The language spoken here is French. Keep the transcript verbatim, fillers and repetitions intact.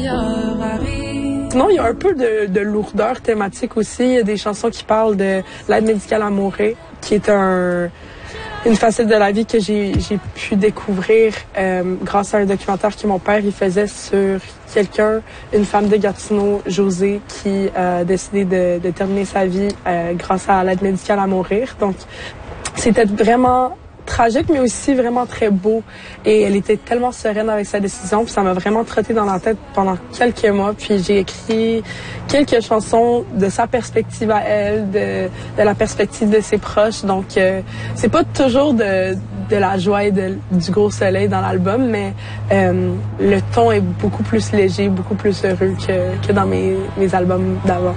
meilleur arrive. Sinon, il y a un peu de, de lourdeur thématique aussi. Il y a des chansons qui parlent de l'aide médicale à mourir, qui est un, une facette de la vie que j'ai, j'ai pu découvrir euh, grâce à un documentaire que mon père il faisait sur quelqu'un, une femme de Gatineau, Josée, qui a décidé de, de terminer sa vie euh, grâce à l'aide médicale à mourir. Donc, c'était vraiment tragique, mais aussi vraiment très beau. Et elle était tellement sereine avec sa décision, puis ça m'a vraiment trotté dans la tête pendant quelques mois. Puis j'ai écrit quelques chansons de sa perspective à elle, de, de la perspective de ses proches. Donc, euh, c'est pas toujours de, de la joie et de, du gros soleil dans l'album, mais euh, le ton est beaucoup plus léger, beaucoup plus heureux que, que dans mes, mes albums d'avant.